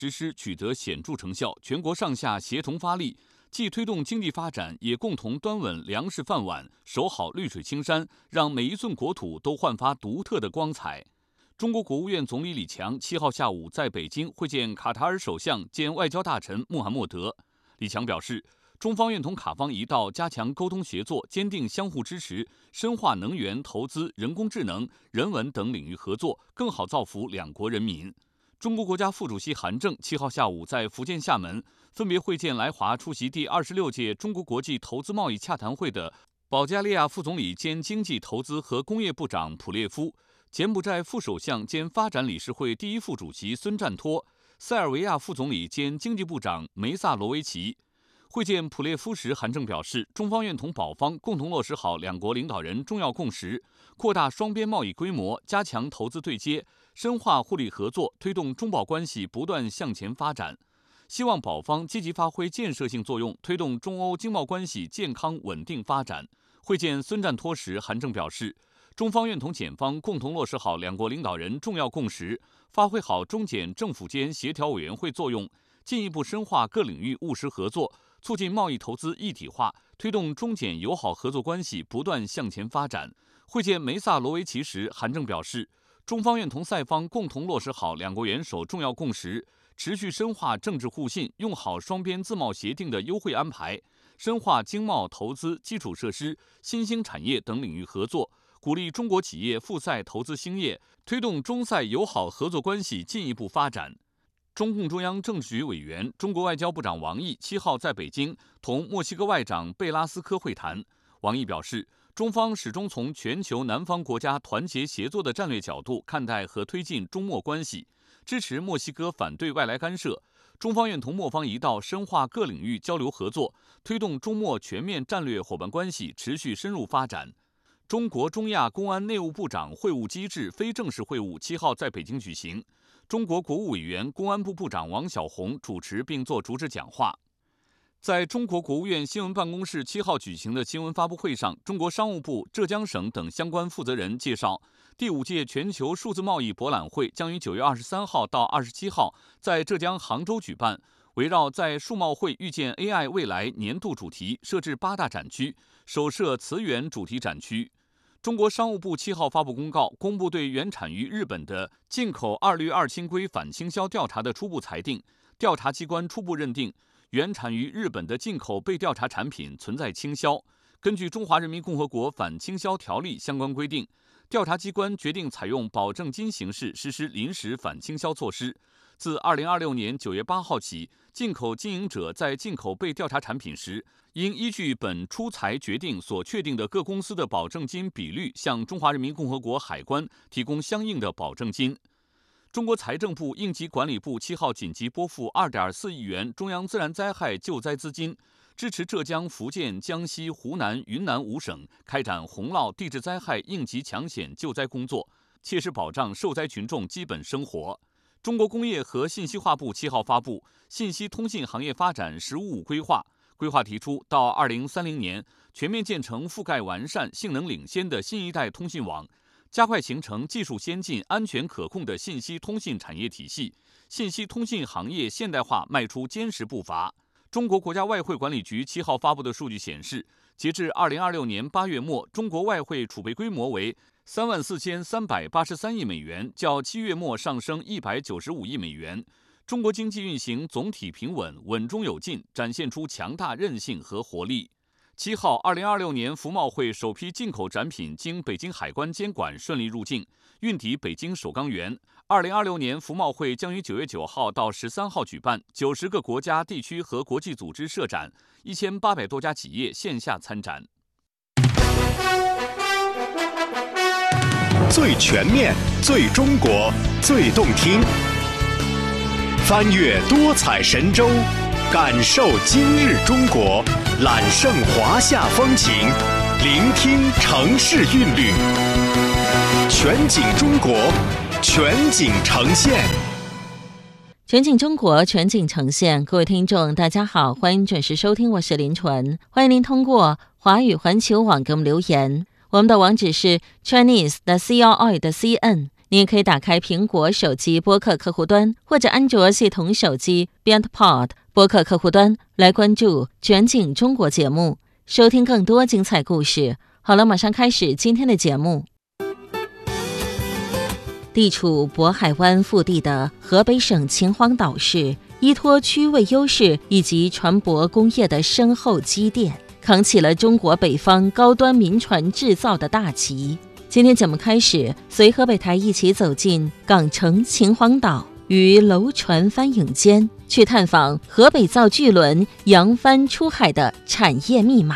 实施取得显著成效，全国上下协同发力，既推动经济发展，也共同端稳粮食饭碗，守好绿水青山，让每一寸国土都焕发独特的光彩。中国国务院总理李强7号下午在北京会见卡塔尔首相兼外交大臣穆罕默德。李强表示，中方愿同卡方一道加强沟通协作，坚定相互支持，深化能源、投资、人工智能、人文等领域合作，更好造福两国人民。中国国家副主席韩正7号下午在福建厦门分别会见来华出席第26届中国国际投资贸易洽谈会的保加利亚副总理兼经济投资和工业部长普列夫、柬埔寨副首相兼发展理事会第一副主席孙占托、塞尔维亚副总理兼经济部长梅萨罗维奇。会见普列夫时，韩正表示，中方愿同保方共同落实好两国领导人重要共识，扩大双边贸易规模，加强投资对接，深化互利合作，推动中保关系不断向前发展。希望保方积极发挥建设性作用，推动中欧经贸关系健康稳定发展。会见孙占托时，韩正表示，中方愿同检方共同落实好两国领导人重要共识，发挥好中检政府间协调委员会作用，进一步深化各领域务实合作，促进贸易投资一体化，推动中检友好合作关系不断向前发展。会见梅萨罗维奇时，韩正表示，中方愿同塞方共同落实好两国元首重要共识，持续深化政治互信，用好双边自贸协定的优惠安排，深化经贸、投资、基础设施、新兴产业等领域合作，鼓励中国企业赴塞投资兴业，推动中塞友好合作关系进一步发展。中共中央政治局委员、中国外交部长王毅7号在北京同墨西哥外长贝拉斯科会谈。王毅表示，中方始终从全球南方国家团结协作的战略角度看待和推进中墨关系，支持墨西哥反对外来干涉。中方愿同墨方一道深化各领域交流合作，推动中墨全面战略伙伴关系持续深入发展。中国中亚公安内务部长会晤机制非正式会晤7号在北京举行。中国国务委员、公安部部长王晓红主持并作主旨讲话。在中国国务院新闻办公室7号举行的新闻发布会上，中国商务部、浙江省等相关负责人介绍，第5届全球数字贸易博览会将于9月23号到27号在浙江杭州举办，围绕在数贸会遇见 AI 未来年度主题，设置8大展区，首设磁源主题展区。中国商务部7号发布公告，公布对原产于日本的进口二氯二氢硅反倾销调查的初步裁定。调查机关初步认定，原产于日本的进口被调查产品存在倾销。根据《中华人民共和国反倾销条例》相关规定，调查机关决定采用保证金形式实施临时反倾销措施。自2026年9月8号起，进口经营者在进口被调查产品时，应依据本出裁决定所确定的各公司的保证金比率，向中华人民共和国海关提供相应的保证金。中国财政部应急管理部7号紧急拨付2.4亿元中央自然灾害救灾资金，支持浙江、福建、江西、湖南、云南5省开展洪涝、地质灾害应急抢险救灾工作，切实保障受灾群众基本生活。中国工业和信息化部7号发布《信息通信行业发展“十五五”规划》，规划提出，到2030年全面建成覆盖完善、性能领先的新一代通信网，加快形成技术先进、安全可控的信息通信产业体系，信息通信行业现代化迈出坚实步伐。中国国家外汇管理局7号发布的数据显示，截至2026年8月末，中国外汇储备规模为34383亿美元，较7月末上升195亿美元。中国经济运行总体平稳，稳中有进，展现出强大韧性和活力。7号，2026年服贸会首批进口展品经北京海关监管顺利入境，运抵北京首钢园。2026年服贸会将于9月9号到13号举办，90个国家、地区和国际组织设展，1800多家企业线下参展。 最全面、最中国、最动听，翻越多彩神州，感受今日中国，揽胜华夏风情，聆听城市韵律，全景中国，全景呈现。 全景中国，全景呈现。各位听众大家好，欢迎准时收听，我是林纯。欢迎您通过华语环球网给我们留言，我们的网址是 Chinese.CRI.CN， 您也可以打开苹果手机播客客户端或者安卓系统手机 BeyondPod 播客客户端来关注全景中国节目，收听更多精彩故事。好了，马上开始今天的节目。地处渤海湾腹地的河北省秦皇岛市，依托区位优势以及船舶工业的深厚积淀，扛起了中国北方高端民船制造的大旗。今天节目开始，随河北台一起走进港城秦皇岛，于楼船帆影间，去探访河北造巨轮扬帆出海的产业密码。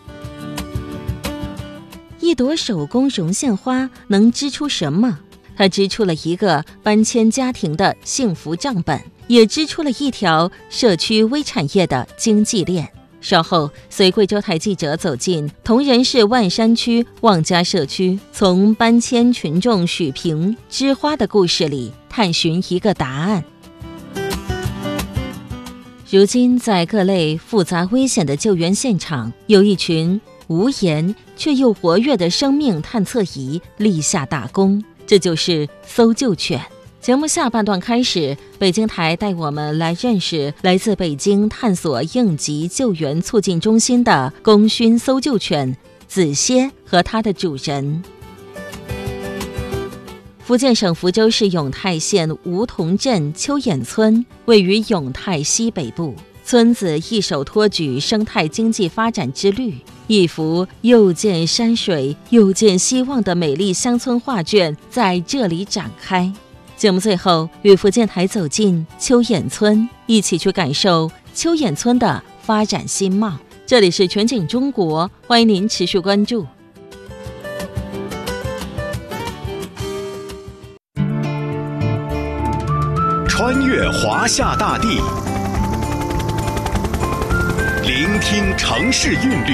一朵手工绒线花能织出什么？它织出了一个搬迁家庭的幸福账本，也织出了一条社区微产业的经济链。稍后随贵州台记者走进铜仁市万山区望家社区，从搬迁群众许平织花的故事里探寻一个答案。如今在各类复杂危险的救援现场，有一群无言却又活跃的生命探测仪立下大功，这就是搜救犬。节目下半段开始，北京台带我们来认识来自北京探索应急救援促进中心的功勋搜救犬子歇和它的主人。福建省福州市永泰县梧桐镇秋眼村位于永泰西北部，村子一手托举生态经济发展之绿，一幅又见山水又见希望的美丽乡村画卷在这里展开。节目最后与福建台走进秋眼村，一起去感受秋眼村的发展新貌。这里是全景中国，欢迎您持续关注。 穿越华夏大地，聆听城市韵律，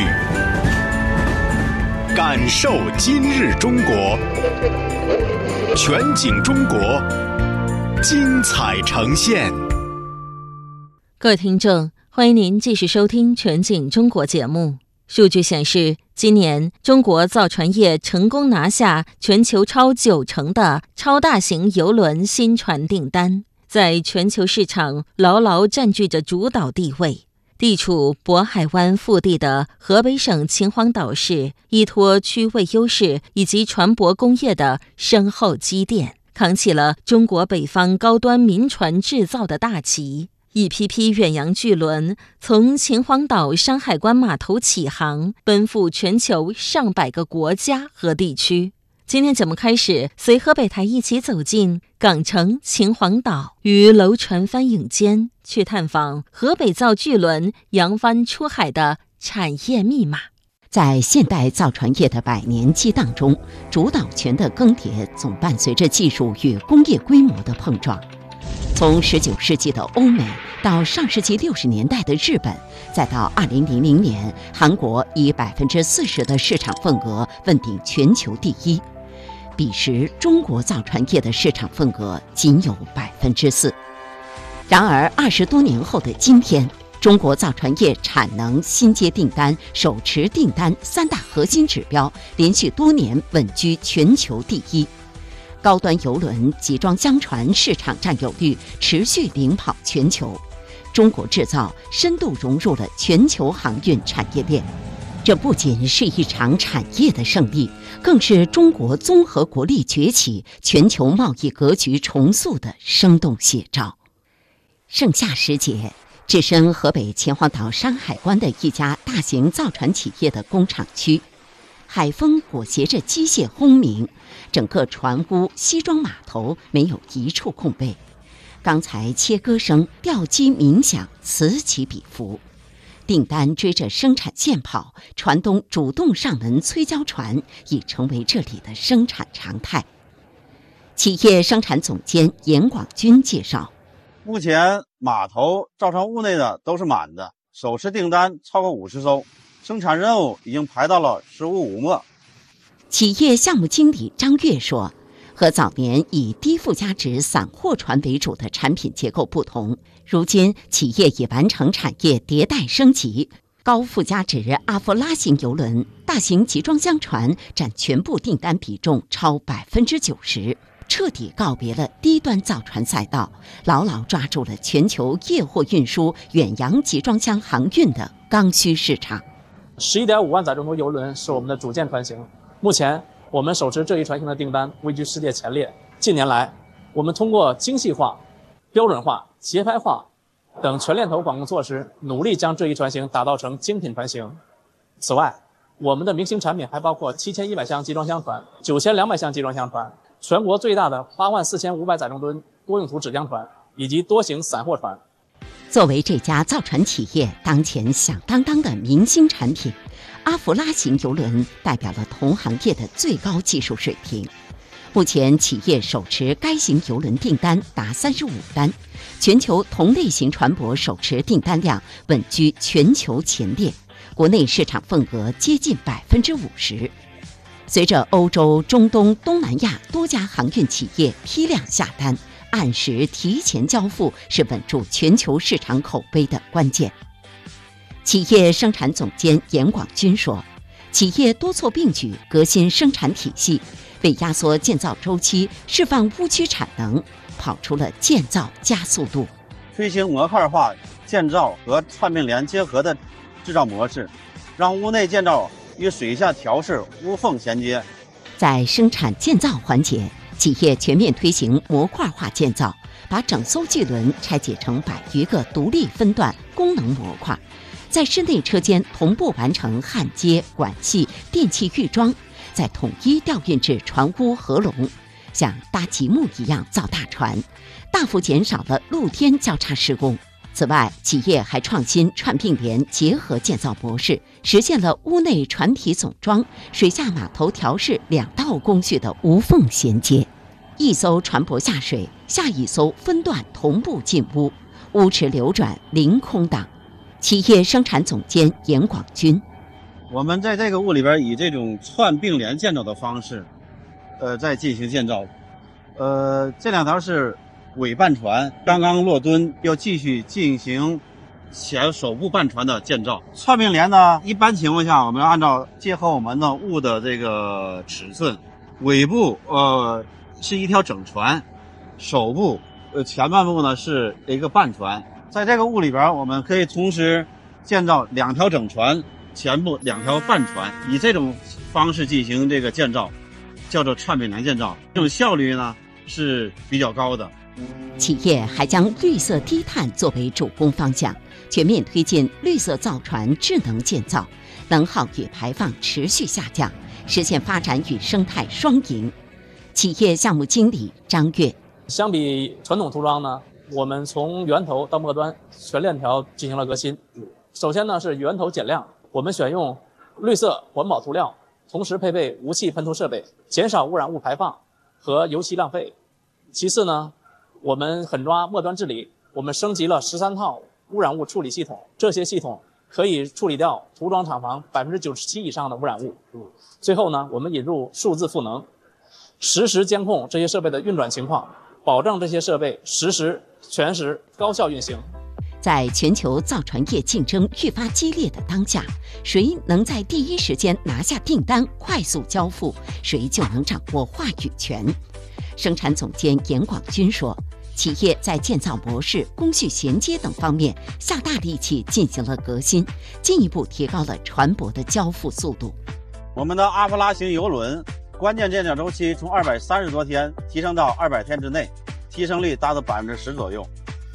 感受今日中国。全景中国，精彩呈现。 各位听众，欢迎您继续收听全景中国节目。数据显示，今年中国造船业成功拿下全球超90%的超大型邮轮新船订单，在全球市场牢牢占据着主导地位。地处渤海湾腹地的河北省秦皇岛市，依托区位优势以及船舶工业的深厚积淀，扛起了中国北方高端民船制造的大旗。一批批远洋巨轮从秦皇岛山海关码头起航，奔赴全球上百个国家和地区。今天节目开始，随河北台一起走进港城秦皇岛，于楼船帆影间，去探访河北造巨轮扬帆出海的产业密码。 在现代造船业的100年激荡中，主导权的更迭总伴随着技术与工业规模的碰撞。从19世纪的欧美到上世纪60年代的日本，再到2000年韩国以40%的市场份额问鼎全球第一。彼时中国造船业的市场份额仅有4%。然而20多年后的今天，中国造船业产能、新接订单、手持订单3大核心指标连续多年稳居全球第一。高端邮轮、集装箱船市场占有率持续领跑全球，中国制造深度融入了全球航运产业链。这不仅是一场产业的胜利，更是中国综合国力崛起、全球贸易格局重塑的生动写照。盛夏时节，置身河北秦皇岛山海关的一家大型造船企业的工厂区，海风裹挟着机械轰鸣，整个船坞、西装码头没有一处空位。钢材切割声、吊机鸣响，此起彼伏。订单追着生产线跑，船东主动上门催交船，已成为这里的生产常态。企业生产总监严广军介绍， 目前码头造船坞内的都是满的，手持订单超过50艘，生产任务已经排到了15五末。 企业项目经理张月说，和早年以低附加值散货船为主的产品结构不同，如今企业已完成产业迭代升级，高附加值阿夫拉型邮轮、大型集装箱船占全部订单比重超90%。 彻底告别了低端造船赛道，牢牢抓住了全球业货运输远洋集装箱航运的刚需市场。 11.5万载重的邮轮是我们的主舰船型，目前我们手持这一船型的订单位居世界前列。近年来，我们通过精细化、标准化、节拍化等全链头管控措施，努力将这一船型打造成精品船型。此外，我们的明星产品还包括7100箱集装箱船、9200箱集装箱船、全国最大的84500载重吨多用途纸浆船以及多型散货船。 作为这家造船企业当前响当当的明星产品，阿弗拉型邮轮代表了同行业的最高技术水平。目前企业手持该型邮轮订单达35单，全球同类型船舶手持订单量稳居全球前列，国内市场份额接近50%。随着欧洲、中东、东南亚多家航运企业批量下单，按时提前交付是稳住全球市场口碑的关键。企业生产总监严广军说，企业多措并举，革新生产体系，为压缩建造周期、释放污区产能，跑出了建造加速度。 推行模块化建造和串并联结合的制造模式，让屋内建造与水下调试无缝衔接。 在生产建造环节，企业全面推行模块化建造，把整艘巨轮拆解成100余个独立分段功能模块，在室内车间同步完成焊接、管系、电气预装，再统一调运至船坞合龙，像搭积木一样造大船，大幅减少了露天交叉施工。此外，企业还创新串并联结合建造模式，实现了屋内船体总装、水下码头调试2道工序的无缝衔接。一艘船舶下水，下一艘分段同步进屋，屋池流转零空档。企业生产总监严广军： 我们在这个屋里边以这种串并联建造的方式，在进行建造。这2条是尾半船，刚刚落墩，要继续进行前首部半船的建造。串并联呢，一般情况下我们要按照结合我们的坞的这个尺寸，尾部是一条整船，首部前半部呢是一个半船。在这个坞里边，我们可以同时建造2条整船，前部2条半船，以这种方式进行这个建造，叫做串并联建造。这种效率呢是比较高的。 企业还将绿色低碳作为主攻方向，全面推进绿色造船智能建造，能耗与排放持续下降，实现发展与生态双赢。企业项目经理张跃： 相比传统涂装呢，我们从源头到末端全链条进行了革新。首先呢是源头减量，我们选用绿色环保涂料，同时配备无气喷涂设备，减少污染物排放和油漆浪费。其次呢，我们狠抓末端治理，我们升级了13套污染物处理系统，这些系统可以处理掉涂装厂房97%以上的污染物。最后呢，我们引入数字赋能，实时监控这些设备的运转情况，保证这些设备实时、全时高效运行。 在全球造船业竞争愈发激烈的当下，谁能在第一时间拿下订单、快速交付，谁就能掌握话语权。生产总监严广军说，企业在建造模式、工序衔接等方面下大力气进行了革新，进一步提高了船舶的交付速度。 我们的阿弗拉型邮轮关键建造周期从230多天提升到200天之内，提升率达到10%左右。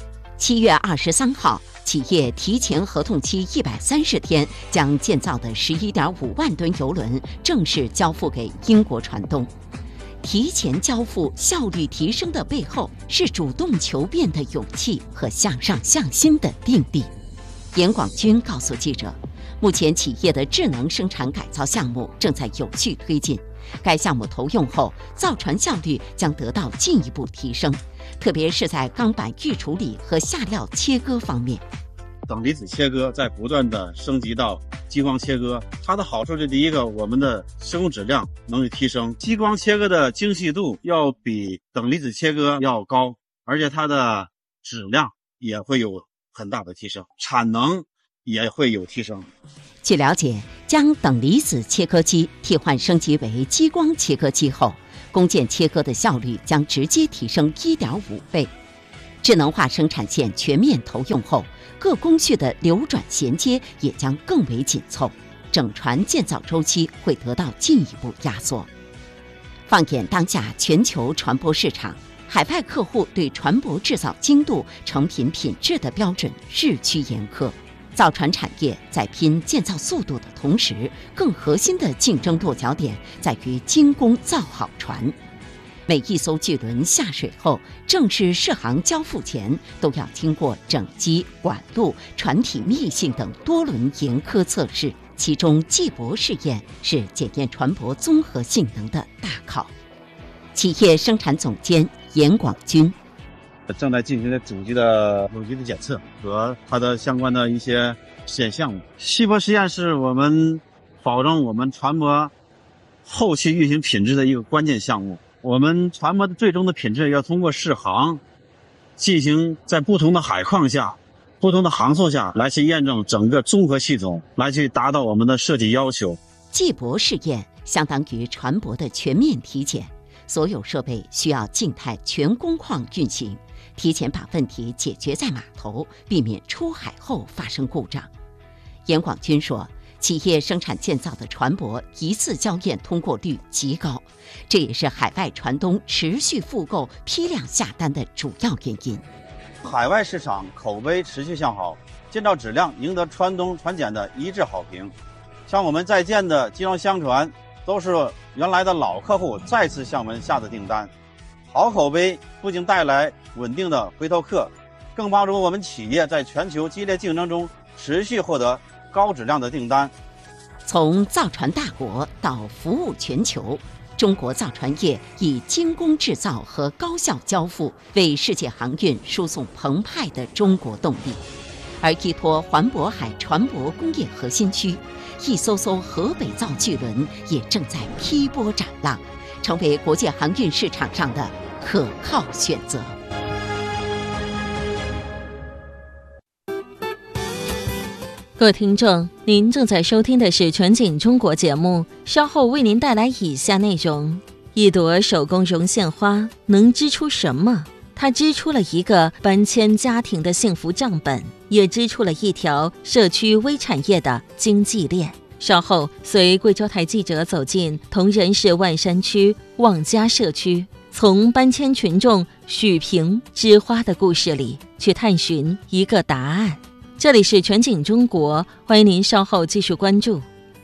7月23号，企业提前合同期130天，将建造的11.5万吨邮轮正式交付给英国船东。提前交付效率提升的背后，是主动求变的勇气和向上向心的定力。严广军告诉记者，目前企业的智能生产改造项目正在有序推进，该项目投用后，造船效率将得到进一步提升，特别是在钢板预处理和下料切割方面。 等离子切割在不断的升级到激光切割，它的好处是第一个，我们的施工质量能有提升，激光切割的精细度要比等离子切割要高，而且它的质量也会有很大的提升，产能也会有提升。 据了解，将等离子切割机替换升级为激光切割机后， 工件切割的效率将直接提升1.5倍。智能化生产线全面投用后，各工序的流转衔接也将更为紧凑，整船建造周期会得到进一步压缩。放眼当下全球船舶市场，海外客户对船舶制造精度、成品品质的标准日趋严苛。造船产业在拼建造速度的同时，更核心的竞争落脚点在于精工造好船。每一艘巨轮下水后，正式试航交付前，都要经过整机、管路、船体密性等多轮严苛测试。其中技博试验是检验船舶综合性能的大考。企业生产总监严广军： 正在进行的主机的有机的检测和它的相关的一些实验项目。细波实验是我们保证我们船舶后期运行品质的一个关键项目。我们船舶的最终的品质要通过试航进行在不同的海况下、不同的航速下来去验证整个综合系统，来去达到我们的设计要求。 技博试验相当于船舶的全面体检，所有设备需要静态全工况运行，提前把问题解决在码头，避免出海后发生故障。严广军说，企业生产建造的船舶一次校验通过率极高，这也是海外船东持续复购、批量下单的主要原因。 海外市场口碑持续向好，建造质量赢得船东船检的一致好评。像我们在建的集装箱船，都是原来的老客户再次向我们下的订单。好口碑不仅带来稳定的回头客，更帮助我们企业在全球激烈竞争中持续获得高质量的订单。 从造船大国到服务全球，中国造船业以精工制造和高效交付为世界航运输送澎湃的中国动力。而依托环渤海船舶工业核心区，一艘艘河北造巨轮也正在劈波斩浪，成为国际航运市场上的可靠选择。 各位听众，您正在收听的是全景中国节目，稍后为您带来以下内容：一朵手工绒线花能织出什么？它织出了一个搬迁家庭的幸福账本，也织出了一条社区微产业的经济链。稍后随贵州台记者走进铜仁市万山区望家社区，从搬迁群众许平织花的故事里去探寻一个答案。这里是全景中国，欢迎您稍后继续关注。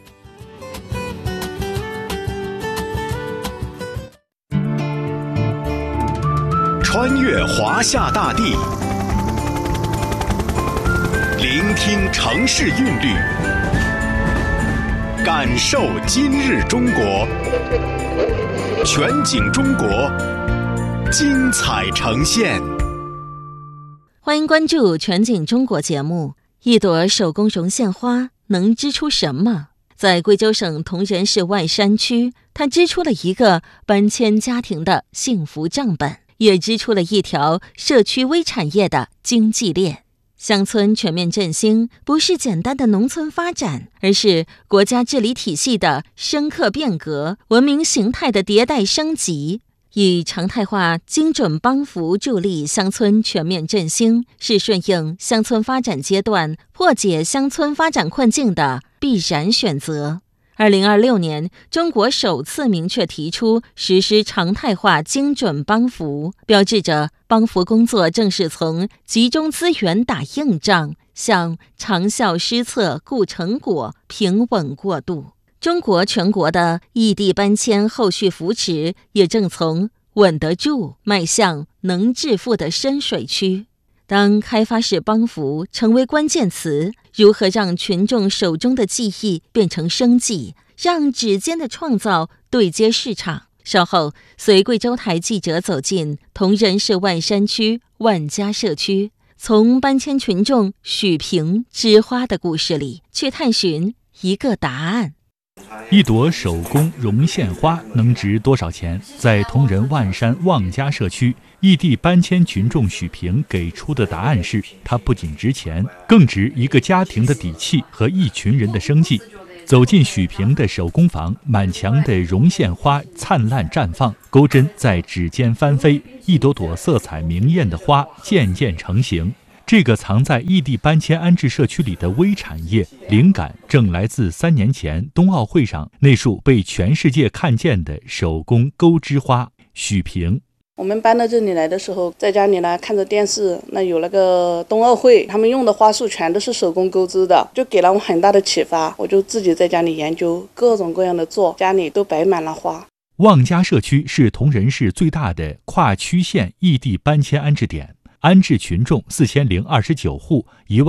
穿越华夏大地，聆听城市韵律，感受今日中国。全景中国，精彩呈现。 欢迎关注全景中国节目。一朵手工绒线花能织出什么？在贵州省铜仁市万山区，它织出了一个搬迁家庭的幸福账本，也织出了一条社区微产业的经济链。乡村全面振兴不是简单的农村发展，而是国家治理体系的深刻变革，文明形态的迭代升级。以常态化精准帮扶助力乡村全面振兴，是顺应乡村发展阶段、破解乡村发展困境的必然选择。2026年，中国首次明确提出实施常态化精准帮扶，标志着帮扶工作正式从集中资源打硬仗向长效施策固成果平稳过渡。中国全国的异地搬迁后续扶持也正从稳得住迈向能致富的深水区。当开发式帮扶成为关键词，如何让群众手中的技艺变成生计，让指尖的创造对接市场？稍后随贵州台记者走进铜仁市万山区万家社区，从搬迁群众许平织花的故事里去探寻一个答案。 一朵手工绒线花能值多少钱？在铜仁万山望家社区，异地搬迁群众许平给出的答案是：它不仅值钱，更值一个家庭的底气和一群人的生计。 走进许平的手工坊，满墙的绒线花灿烂绽放，钩针在指尖翻飞，一朵朵色彩明艳的花渐渐成型。这个藏在异地搬迁安置社区里的微产业，灵感正来自3年前冬奥会上那束被全世界看见的手工钩织花。许平， 我们搬到这里来的时候，在家里呢看着电视，那有那个冬奥会，他们用的花束全都是手工钩织的，就给了我很大的启发。我就自己在家里研究各种各样的做，家里都摆满了花。 望家社区是铜仁市最大的跨区县异地搬迁安置点，安置群众4029户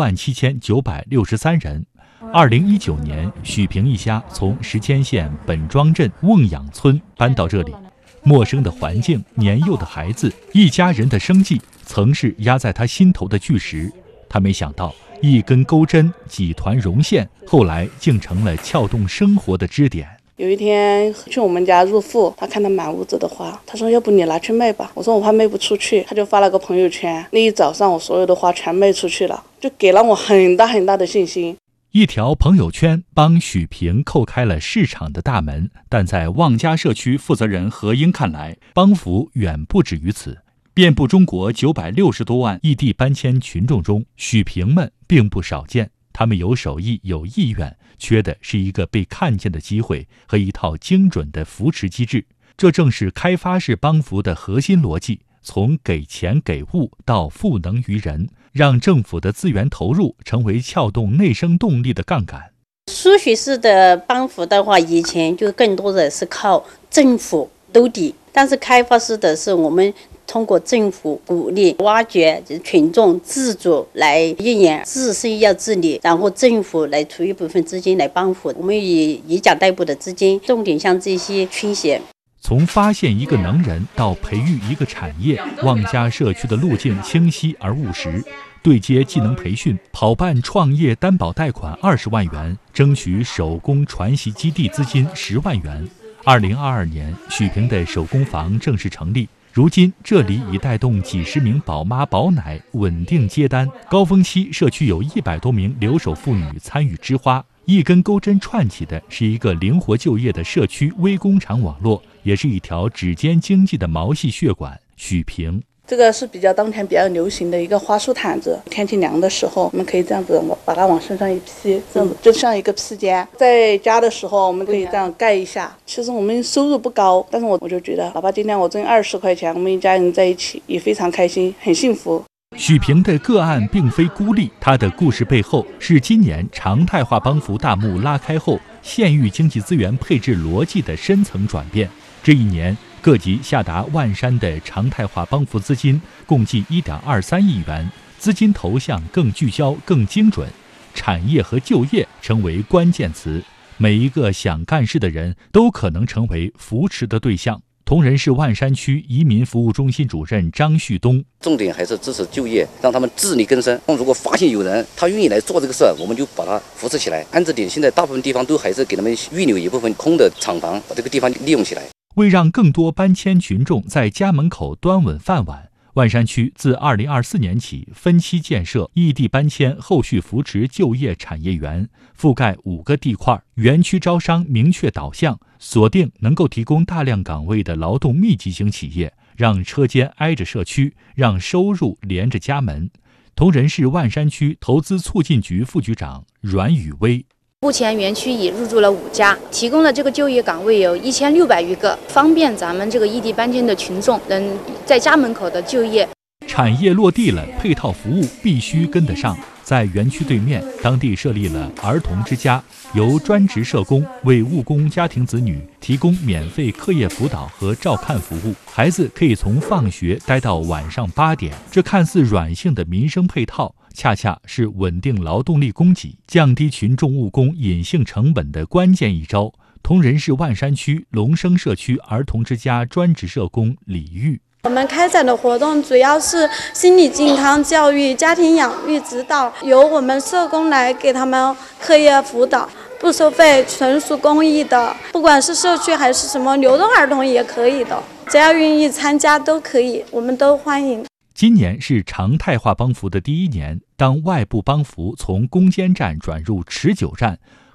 ，17963人。2019年，许平一家从石阡县本庄镇瓮养村搬到这里。陌生的环境，年幼的孩子，一家人的生计曾是压在他心头的巨石。他没想到，一根钩针，几团绒线，后来竟成了撬动生活的支点。 有一天去我们家入户，他看到满屋子的花，他说要不你拿去卖吧。我说我怕卖不出去，他就发了个朋友圈，那一早上我所有的花全卖出去了，就给了我很大很大的信心。 一条朋友圈帮许平叩开了市场的大门，但在望家社区负责人何英看来，帮扶远不止于此。遍布中国960多万异地搬迁群众中，许平们并不少见，他们有手艺有意愿，缺的是一个被看见的机会和一套精准的扶持机制。这正是开发式帮扶的核心逻辑，从给钱给物到赋能于人，让政府的资源投入成为撬动内生动力的杠杆。 输血式的帮扶的话，以前就更多的是靠政府兜底，但是开发式的是我们通过政府鼓励挖掘群众自主来运营，自身要自理，然后政府来出一部分资金来帮扶。我们以奖代步的资金，重点向这些倾斜。 从发现一个能人到培育一个产业，望家社区的路径清晰而务实。对接技能培训，跑办创业担保贷款20万元，争取手工传习基地资金10万元。2022年，许平的手工坊正式成立。如今，这里已带动几十名宝妈宝奶稳定接单。高峰期，社区有100多名留守妇女参与织花。一根钩针串起的是一个灵活就业的社区微工厂网络，也是一条指尖经济的毛细血管。许平， 这个是当前比较流行的一个花束毯子，天气凉的时候，我们可以这样子把它往身上一披，这样子就像一个披肩。在家的时候，我们可以这样盖一下。其实我们收入不高，但是我就觉得，哪怕今天我挣20块钱，我们一家人在一起也非常开心，很幸福。 许平的个案并非孤立，他的故事背后是今年常态化帮扶大幕拉开后，县域经济资源配置逻辑的深层转变。这一年，各级下达万山的常态化帮扶资金共计1.23亿元，资金投向更聚焦、更精准，产业和就业成为关键词。每一个想干事的人都可能成为扶持的对象。铜仁市万山区移民服务中心主任张旭东， 重点还是支持就业，让他们自力更生。如果发现有人他愿意来做这个事儿，我们就把他扶持起来。安置点现在大部分地方都还是给他们预留一部分空的厂房，把这个地方利用起来。 为让更多搬迁群众在家门口端稳饭碗，万山区自2024年起分期建设异地搬迁后续扶持就业产业园，覆盖5个地块，园区招商明确导向，锁定能够提供大量岗位的劳动密集型企业，让车间挨着社区，让收入连着家门。铜仁市万山区投资促进局副局长阮宇威， 目前园区已入驻了5家，提供的这个就业岗位有1600余个，方便咱们这个异地搬迁的群众能在家门口的就业。 产业落地了，配套服务必须跟得上。在园区对面，当地设立了儿童之家，由专职社工为务工家庭子女提供免费课业辅导和照看服务，孩子可以从放学待到晚上8点。这看似软性的民生配套，恰恰是稳定劳动力供给、降低群众务工隐性成本的关键一招。铜仁市万山区龙生社区儿童之家专职社工李玉， 我们开展的活动主要是心理健康教育、家庭养育指导，由我们社工来给他们课业辅导，不收费，纯属公益的。不管是社区还是什么流动儿童也可以的，只要愿意参加都可以，我们都欢迎。 今年是常态化帮扶的第1年，当外部帮扶从攻坚战转入持久战，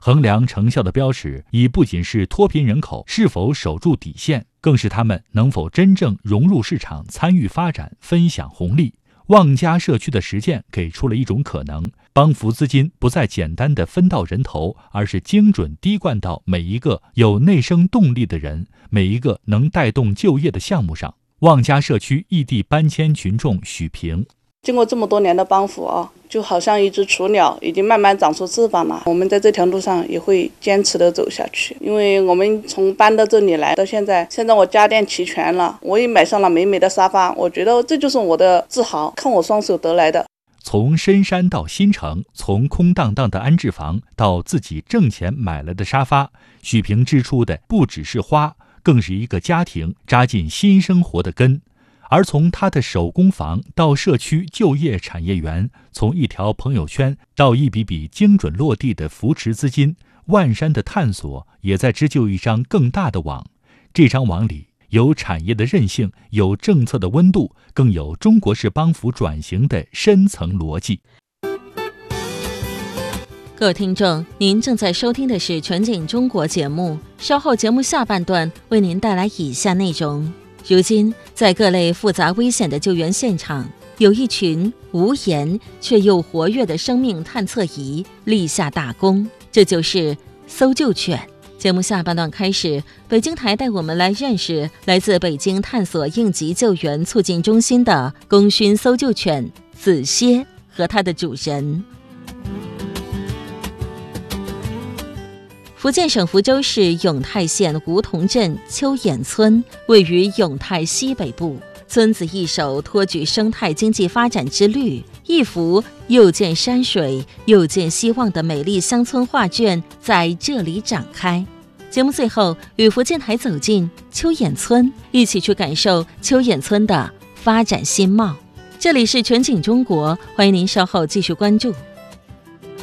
衡量成效的标尺已不仅是脱贫人口是否守住底线，更是他们能否真正融入市场、参与发展、分享红利。旺家社区的实践给出了一种可能，帮扶资金不再简单的分到人头，而是精准滴灌到每一个有内生动力的人，每一个能带动就业的项目上。旺家社区异地搬迁群众许平， 经过这么多年的帮扶啊，就好像一只雏鸟，已经慢慢长出翅膀了。我们在这条路上也会坚持的走下去，因为我们从搬到这里来到现在我家电齐全了，我也买上了美美的沙发，我觉得这就是我的自豪，看我双手得来的。 从深山到新城，从空荡荡的安置房到自己挣钱买来的沙发，许平织出的不只是花，更是一个家庭扎进新生活的根。而从他的手工坊到社区就业产业园，从一条朋友圈到一笔笔精准落地的扶持资金，万山的探索也在织就一张更大的网。这张网里有产业的韧性，有政策的温度，更有中国式帮扶转型的深层逻辑。 各位听众，您正在收听的是全景中国节目，稍后节目下半段为您带来以下内容。如今，在各类复杂危险的救援现场，有一群无言却又活跃的生命探测仪立下大功，这就是搜救犬。节目下半段开始，北京台带我们来认识来自北京探索应急救援促进中心的功勋搜救犬子蝎和它的主人。福建省福州市永泰县梧桐镇秋眼村位于永泰西北部，村子一手托举生态经济发展之绿，一幅又见山水又见希望的美丽乡村画卷在这里展开。节目最后与福建台走进秋眼村，一起去感受秋眼村的发展新貌。这里是全景中国，欢迎您稍后继续关注。